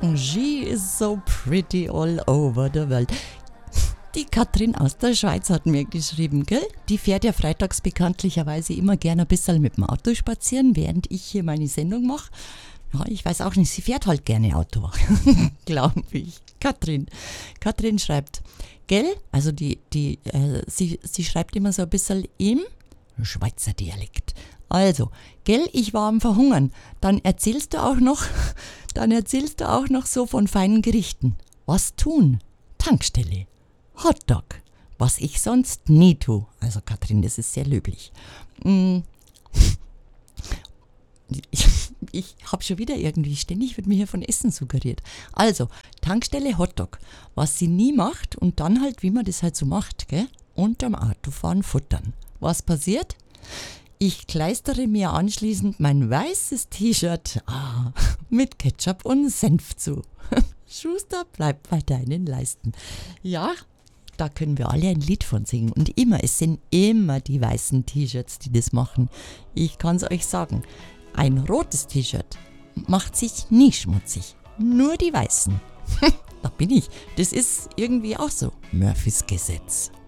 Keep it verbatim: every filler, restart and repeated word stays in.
She is so pretty all over the world. Die Katrin aus der Schweiz hat mir geschrieben, gell? Die fährt ja freitags bekanntlicherweise immer gerne ein bisschen mit dem Auto spazieren, während ich hier meine Sendung mache. Ja, ich weiß auch nicht, sie fährt halt gerne Auto, glaube ich. Katrin. Katrin schreibt, gell? Also die, die, äh, sie, sie schreibt immer so ein bisschen im Schweizer Dialekt. Also, gell, ich war am Verhungern. Dann erzählst du auch noch, dann erzählst du auch noch so von feinen Gerichten. Was tun? Tankstelle. Hotdog. Was ich sonst nie tue. Also Katrin, das ist sehr löblich. Ich, ich habe schon wieder irgendwie, ständig wird mir hier von Essen suggeriert. Also, Tankstelle Hotdog. Was sie nie macht und dann halt, wie man das halt so macht, gell? Unterm Autofahren futtern. Was passiert? Ich kleistere mir anschließend mein weißes T-Shirt ah, mit Ketchup und Senf zu. Schuster, bleib bei deinen Leisten. Ja, da können wir alle ein Lied von singen. Und immer, es sind immer die weißen T-Shirts, die das machen. Ich kann es euch sagen, ein rotes T-Shirt macht sich nie schmutzig. Nur die weißen. Da bin ich. Das ist irgendwie auch so Murphys Gesetz.